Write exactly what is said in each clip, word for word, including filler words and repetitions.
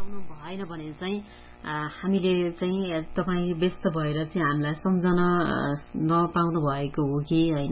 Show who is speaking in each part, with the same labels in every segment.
Speaker 1: आउनु भएन भने चाहिँ हामीले चाहिँ तपाईँ व्यस्त भएर चाहिँ हामीलाई सम्झन नपाउनु भएको हो कि होइन,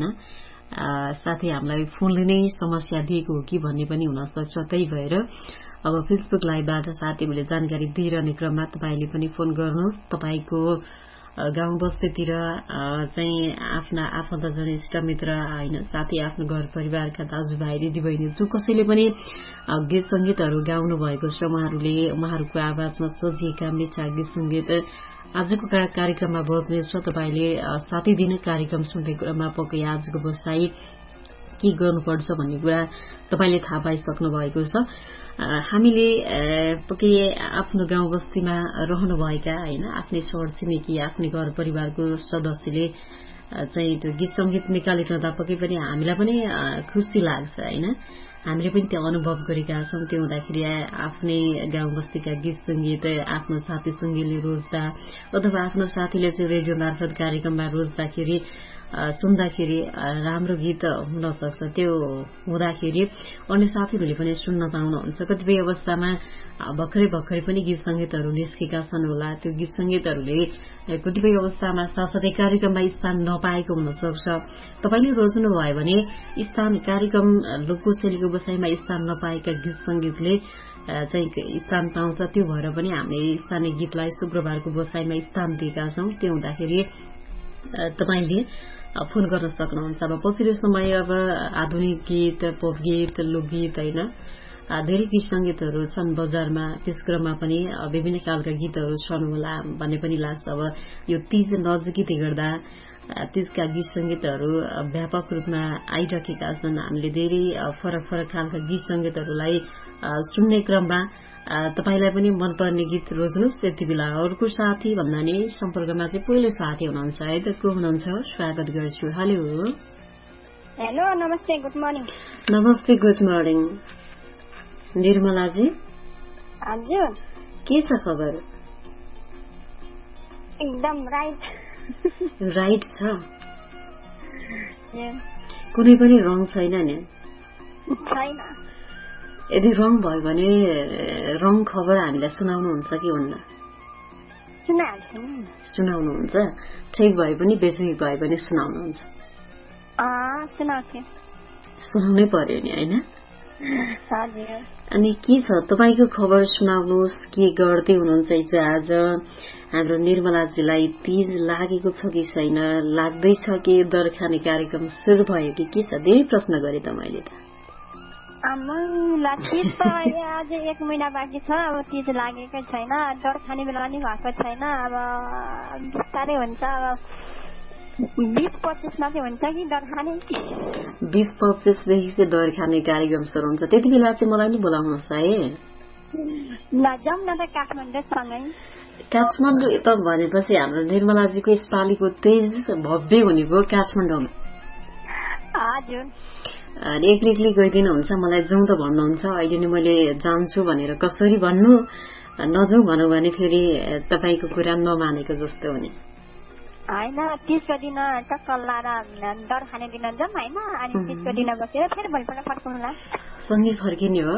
Speaker 1: साथै हामीलाई फोनले नै समस्या दिएको हो कि भन्ने पनि हुन सक्छ। त्यही भएर अब फेसबुक लाइभबाट साथीहरूले जानकारी दिइरहने क्रममा तपाईँले पनि फोन गर्नुहोस्। तपाईँको गाउँ बस्तीतिर चाहिँ आफ्ना आफन्तजन इष्टमित्र होइन, साथै आफ्नो घर परिवारका दाजुभाइ दिदीबहिनी जो कसैले पनि गीत संगीतहरू गाउनु भएको छ, उहाँहरूले उहाँहरूको आवाजमा सजिएका मिठा गीत संगीत आजको कार्यक्रममा बज्नेछ। तपाईँले साथै दिन कार्यक्रम सुन्ने क्रममा पक्कै आजको बसाई के गर्नुपर्छ भन्ने कुरा तपाईँले थाहा पाइसक्नु भएको छ। हामीले पक्कै आफ्नो गाउँ बस्तीमा रहनुभएका होइन, आफ्नै सहर छिमेकी आफ्नै घर परिवारको सदस्यले चाहिँ त्यो गीत संगीत निकालिरहँदा पक्कै पनि हामीलाई पनि खुसी लाग्छ होइन। हामीले पनि त्यो अनुभव गरेका छौँ। त्यो हुँदाखेरि आफ्नै गाउँ बस्तीका गीत संगीत आफ्नो साथी सङ्गीले रोज्दा अथवा आफ्नो साथीले चाहिँ रेडियो मार्फत कार्यक्रममा रोज्दाखेरि सुन्दाखेरि राम्रो गीत हुन सक्छ। त्यो हुँदाखेरि अन्य साथीहरूले पनि सुन्न पाउनुहुन्छ। कतिपय अवस्थामा भर्खरै भर्खरै पनि गीत संगीतहरू निस्केका छन् होला। त्यो गीत संगीतहरूले कतिपय अवस्थामा साथसाथै कार्यक्रममा स्थान नपाएको हुन सक्छ। तपाईँले रोज्नु भयो भने स्थान कार्यक्रम लोकशैलीको बसाइमा स्थान नपाएका गीत संगीतले चाहिँ स्थान पाउँछ। त्यो भएर पनि हामीले स्थानीय गीतलाई शुक्रबारको बसाइमा स्थान दिएका छौँ। त्यो हुँदाखेरि तपाईँले फोन गर्न सक्नुहुन्छ। अब पछिल्लो समय अब आधुनिक गीत, पप गीत, लोकगीत होइन, धेरै गीत संगीतहरू छन् बजारमा। त्यस क्रममा पनि विभिन्न खालका गीतहरू छन् होला भन्ने पनि लाग्छ। अब यो तीज नजिकै गर्दा तीजका गीत संगीतहरू व्यापक रूपमा आइरहेका छन्। हामीले धेरै फरक फरक खालका गीत संगीतहरूलाई सुन्ने क्रममा तपाईलाई पनि मनपर्ने गीत रोज्नुहोस्। त्यति बेला अर्को साथी भन्दा नि सम्पर्कमा चाहिँ पहिलो साथी हुनुहुन्छ है त, को हुनुहुन्छ? स्वागत गर्छु। हेलो
Speaker 2: हेलो नमस्ते, गुड मर्निङ।
Speaker 1: नमस्ते, गुड मर्निङ। निर्मलाजी
Speaker 2: हजुर,
Speaker 1: के छ खबर?
Speaker 2: एकदम राइट
Speaker 1: राइट छ, कुनै पनि रङ छैन नि?
Speaker 2: छैन।
Speaker 1: यदि रङ भयो भने रङ खबर हामीलाई सुनाउनुहुन्छ कि हुन्न? सुनाउनुहुन्छ। ठिक भए पनि बेसी भए पनि सुनाउनुहुन्छ? सुनाउनै पर्यो नि होइन? अनि के छ तपाईँको खबर सुनाउनुहोस्। के गर्दै हुनुहुन्छ आज? हाम्रो निर्मलाजीलाई तीज लागेको छ कि छैन, लाग्दैछ कि दर खाने कार्यक्रम सुरु भयो कि के छ? धेरै प्रश्न गरे त मैले त।
Speaker 2: तीज त आज एक महिना बाँकी छ। अब तीज लागेकै छैन, डर खाने बेला पनि भएको छैन। अब बिस्तारै हुन्छ। अब बीस पच्चिसमा चाहिँ हुन्छ कि डर खाने?
Speaker 1: बीस पच्चिसदेखि चाहिँ डर खाने कार्यक्रम सुरु हुन्छ। त्यति बेला चाहिँ मलाई नि बोलाउनुहोस् है।
Speaker 2: जाउँ न त काठमाडौँ सँगै।
Speaker 1: काठमाडौँ त भनेपछि हाम्रो निर्मलाजीको यसपालिको तेज भव्य हुनेको काठमाडौँमा।
Speaker 2: हजुर।
Speaker 1: एक्लै एक्लै गइदिनुहुन्छ? मलाई जाउँ त भन्नुहुन्छ। अहिले नि मैले जान्छु भनेर कसरी भन्नु? नजाउँ भनौँ भने फेरि तपाईँको कुरा नमानेको जस्तो हुने
Speaker 2: होइन। तीसको दिन टक्क लाएर डर खाने दिन जाउँ होइन। अनि तीसको दिन बसेर फेरि भोलिपल्ट फर्काउँला।
Speaker 1: सँगै फर्किने हो?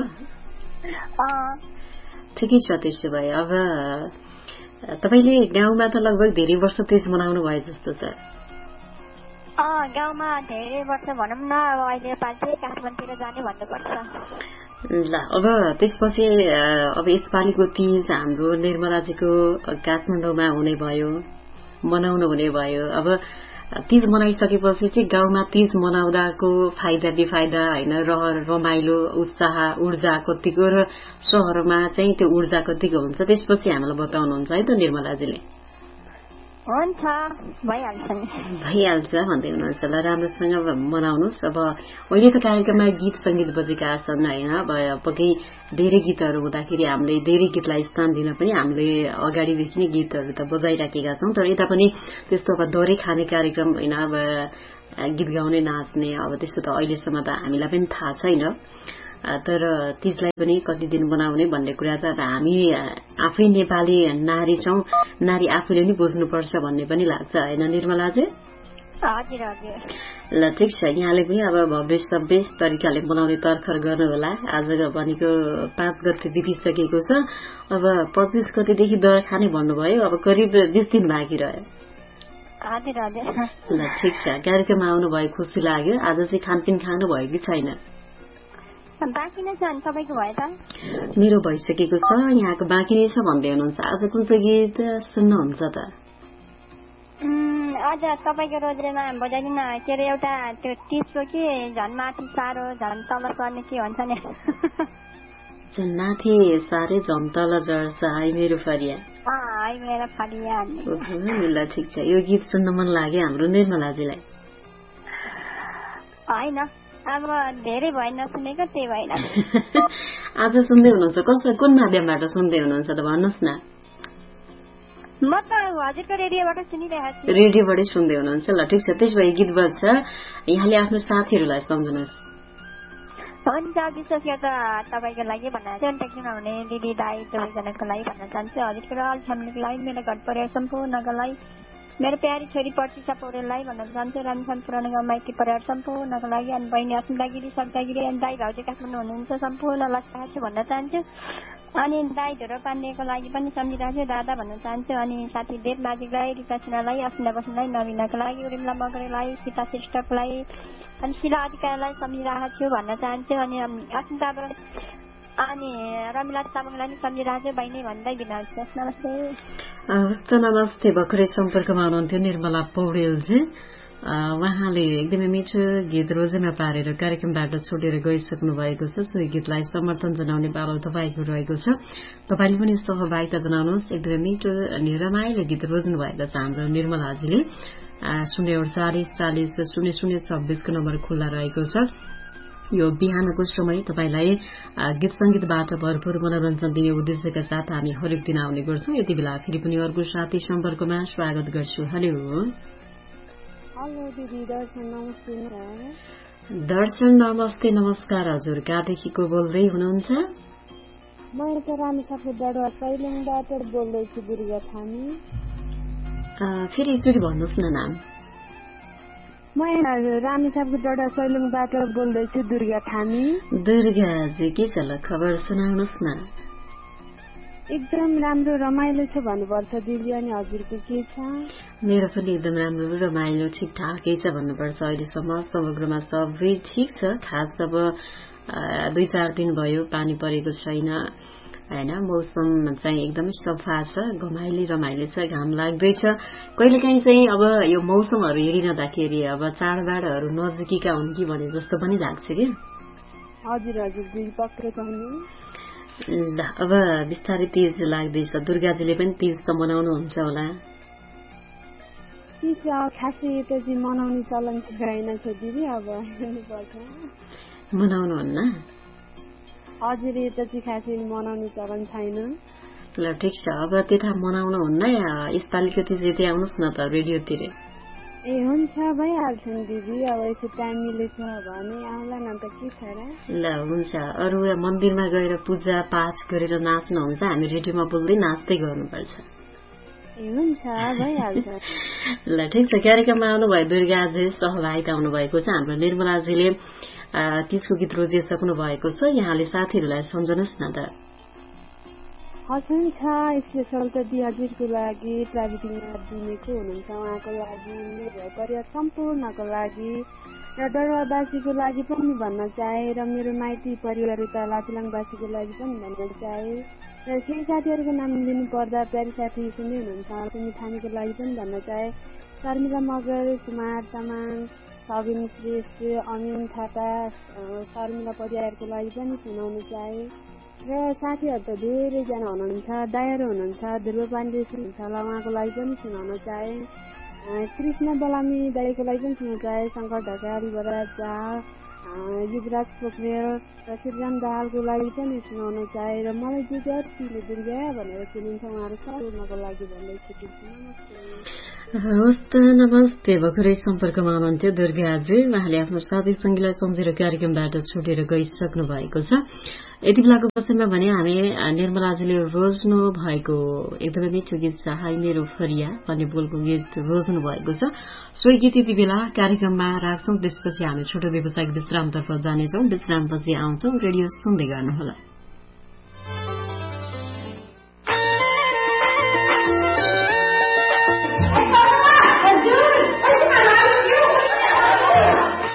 Speaker 1: ठिकै छ। त्यसो भए अब तपाईँले गाउँमा त लगभग धेरै वर्ष तीज मनाउनु भयो जस्तो छ।
Speaker 2: गाउँमा धेरै वर्ष भनौँ न। अब अहिले पालि काठमाडौँतिर जाने भन्नुपर्छ।
Speaker 1: ल अब त्यसपछि अब यसपालिको तीज हाम्रो निर्मलाजीको काठमाडौँमा हुने भयो, मनाउनु हुने भयो। अब तीज मनाइसकेपछि चाहिँ गाउँमा तीज मनाउँदाको फाइदा बेफाइदा होइन, रहर रमाइलो उत्साह ऊर्जा कतिको र सहरमा चाहिँ त्यो ऊर्जा कतिको हुन्छ, त्यसपछि हामीलाई बताउनुहुन्छ है त निर्मलाजीले?
Speaker 2: हुन्छ, भइहाल्छ
Speaker 1: भइहाल्छ भन्दै हुनुहुन्छ। ल राम्रोसँग मनाउनुहोस्। अब अहिले त कार्यक्रममा गीत संगीत बजेका छन् होइन। अब पक्कै धेरै गीतहरू हुँदाखेरि हामीले धेरै गीतलाई स्थान दिन पनि हामीले अगाडिदेखि नै गीतहरू त बजाइराखेका छौँ। तर यता पनि त्यस्तो अब डरै खाने कार्यक्रम होइन, अब गीत गाउने नाच्ने अब त्यस्तो त अहिलेसम्म त हामीलाई पनि थाहा छैन। तर तीजलाई पनि कति दिन बनाउने भन्ने कुरा त अब हामी आफै नेपाली नारी छौं, नारी आफूले नि बुझ्नुपर्छ भन्ने पनि लाग्छ होइन निर्मला चाहिँ?
Speaker 2: हजुर हजुर
Speaker 1: ल ठिक छ यहाँले पनि अब भव्य सभ्य तरिकाले बनाउने तर्खर गर्नु होला आज भनेको पाँच गते बितिसकेको छ अब पच्चीस गतेदेखि दर खाने भन्नुभयो अब करिब बीस दिन बाँकी रह्यो
Speaker 2: हजुर हजुर
Speaker 1: ल ठिक छ कार्यक्रममा आउनु भयो खुसी लाग्यो आज चाहिँ खानपिन खानु भयो कि छैन
Speaker 2: बाँकी नै छ तपाईँको भयो त
Speaker 1: मेरो भइसकेको छ यहाँको बाँकी नै छ भन्दै हुनुहुन्छ आज कुन चाहिँ गीत सुन्नुहुन्छ त
Speaker 2: अझ तपाईँको रोज्रेमा बजाइदिन के अरे एउटा त्यो टिप्सको कि झन् माथि साह्रो झन् तल सर्ने के भन्छ नि
Speaker 1: झन् माथि साह्रै झन् तल झर्छ है मेरो फरिया
Speaker 2: है मेरो फरिया
Speaker 1: ल ठिक छ यो गीत सुन्न मन लाग्यो हाम्रो निर्मलाजीलाई
Speaker 2: होइन अब धेरै भयो नसुनेको त्यही भएन
Speaker 1: आज सुन्दै हुनुहुन्छ कसलाई कुन माध्यमबाट सुन्दै हुनुहुन्छ त भन्नुहोस् न
Speaker 2: म त हजुरको रेडियोबाट सुनिरहेको छु
Speaker 1: रेडियोबाटै सुन्दै हुनुहुन्छ ल ठिक छ त्यसो भए गीत बज्छ यहाँले आफ्नो साथीहरूलाई सम्झनुहोस्
Speaker 2: हुन्छ विशेष गरेर तपाईँको लागि भन्न चाहन्छु टेक्निकमा हुने दिदी दाई सबैजनाको लागि भन्न चाहन्छु हजुरको अल फ्यामिलीको लागि मेरो घर परिवार सम्पूर्णको लागि मेरो प्यारी छोरी प्रतिशा पौडेललाई भन्न चाहन्छु रामसान पुरानो गाउँ माइती परिवार सम्पूर्णको लागि अनि बहिनी अस्मितागिरी सब्दागिरी अनि दाई भाउजू काठमाडौँ हुनुहुन्छ सम्पूर्णलाई चाहन्छु भन्न चाहन्छु अनि दाई ढोरो पाण्डेको लागि पनि सम्झिरहेको छु दादा भन्न चाहन्छु अनि साथी देव माझीलाई रिता सिन्हालाई अस्मिता बस्नेलाई नवीनाको लागि उरिमला मगरेलाई सीता श्रेष्ठको लागि अनि शिला अधिकारीलाई सम्झिरहेको छु भन्न चाहन्छु अनि अस्मिता अनि रमिला तामाङलाई पनि सम्झिरहेको छु बहिनी भन्दै बिनाउँछु नमस्ते
Speaker 1: हस्त नमस्ते भर्खरै सम्पर्कमा हुनुहुन्थ्यो निर्मला पौडेलजी उहाँले एकदमै मिठो गीत रोजेमा पारेर कार्यक्रमबाट छुटेर गइसक्नु भएको छ सो गीतलाई समर्थन जनाउने पालो तपाईँको रहेको छ तपाईँले पनि सहभागिता जनाउनुहोस् एकदमै मिठो अनि रमाइलो गीत रोज्नु भएको छ हाम्रो निर्मलाजीले शून्य अडचालिस चालिस शून्य शून्य छब्बीसको नम्बर खुल्ला रहेको छ यो बिहानको समय तपाईलाई गीत संगीतबाट भरपूर मनोरञ्जन दिने उद्देश्यका साथ हामी हरेक दिन आउने गर्छौं यति बेला फेरि पनि अर्को साथी सम्पर्कमा स्वागत गर्छु हेलो
Speaker 3: हेलो दिदी दर्शन नमस्ते
Speaker 1: दर्शन नमस्ते नमस्कार हजुर कहाँदेखि को बोल्दै हुनुहुन्छ
Speaker 3: म यता रामेछापबाट सैलुङबाट बोल्दैछु दुर्गा थामी
Speaker 1: फेरि एकचोटि भन्नुहोस् न नाम
Speaker 3: म रामेछापबाट सैलुङबाट बोल्दैछु दुर्गा थामी
Speaker 1: दुर्गाजी के छ ल खबर सुनाउनुहोस् न
Speaker 3: एकदम राम्रो रमाइलो छ भन्नुपर्छ दिदी अनि हजुरको के छ
Speaker 1: मेरो पनि एकदम राम्रो रमाइलो ठिकठाकै छ भन्नुपर्छ अहिलेसम्म समग्रमा सबै ठिक छ खास अब दुई चार दिन भयो पानी परेको छैन हैन मौसम चाहिँ एकदमै सफा छ घमाइली रमाइलो छ घाम लाग्दैछ कहिलेकाहीँ चाहिँ अब यो मौसमहरू हेरिरहँदाखेरि अब चाडबाडहरू नजिकीका हुन् कि भने जस्तो पनि लाग्छ कि
Speaker 3: हजुर हजुर दिदी पक्कै पनि
Speaker 1: ल अब बिस्तारै तीज लाग्दैछ दुर्गाजीले पनि तीज त मनाउनुहुन्छ होला
Speaker 3: तीज खासै त चाहिँ मनाउने चलन छैन छ दिदी अब
Speaker 1: मनाउनुहुन्न
Speaker 3: हजुर यता चाहिँ खासै मनाउने चलन छैन
Speaker 1: ल ठिक छ अब त्यता मनाउनुहुन्न यसपालिको तीज यति आउनुहोस् न त रेडियोतिर
Speaker 3: ए हुन्छ भइहाल्छ नि दिदी अब यसो टाइम मिलेछ भने आउला न त के छ र
Speaker 1: ल हुन्छ अरू मन्दिरमा गएर पूजा पाठ गरेर नाच्नुहुन्छ हामी रेडियोमा बोल्दै नाच्दै गर्नुपर्छ
Speaker 3: ए हुन्छ भइहाल्छ
Speaker 1: ल ठिक छ कार्यक्रममा आउनुभयो दुर्गाजी सहभागिता आउनुभएको छ हाम्रो निर्मलाजीले तीजको गीत रोजिसक्नु भएको छ यहाँले साथीहरूलाई सम्झनुहोस् न त
Speaker 3: हुन्छ स्पेसल त दि हजुरको लागि प्राविधिकमा दिनेको हुनुहुन्छ उहाँको लागि मेरो परिवार सम्पूर्णको लागि र डरवासीको लागि पनि भन्न चाहे र मेरो माइती परिवार उता लाचुलाङवासीको लागि पनि भन्न चाहे र केही साथीहरूको नाम लिनु पर्दा प्यारी साथी सुन्दै हुनुहुन्छ कुनै थामीको लागि पनि भन्न चाहे शर्मिला मगर कुमार तामाङ सबिन श्रेष्ठ अमिन थापा शर्मिला परिवारको लागि पनि सुनाउन चाहे र साथीहरू त धेरैजना हुनुहुन्छ दायाहरू हुनुहुन्छ ध्रुव पाण्डे हुनुहुन्छ होला उहाँको लागि पनि सुनाउन चाहे कृष्ण बलामी दाईको लागि पनि सुनाउन चाहे शङ्कर ढकाल बराज दाहाल युवराज पोखरेल र श्रीराम दाहालको लागि पनि सुनाउन चाहे र मलाई जो जतिले दुर्गा भनेर सुनिन्छ उहाँहरू सम्पूर्णको लागि भन्दै छुट्टिन्छु नमस्ते
Speaker 1: हवस् त नमस्ते भर्खरै सम्पर्कमा हुनुहुन्थ्यो दुर्गाजी उहाँले आफ्नो साथी सङ्गीलाई सम्झेर कार्यक्रमबाट छुटेर गइसक्नु भएको छ यति बेलाको बसैमा भने हामी निर्मलाजीले रोज्नु भएको एकदमै मिठो गीत छ हाई मेरो फरिया भन्ने बोलको गीत रोज्नु भएको छ। सोही गीत यति बेला कार्यक्रममा राख्छौं। त्यसपछि हामी छोटो व्यावसायिक विश्रामतर्फ जानेछौं। विश्रामपछि आउँछौं। रेडियो सुन्दै गर्नुहोला।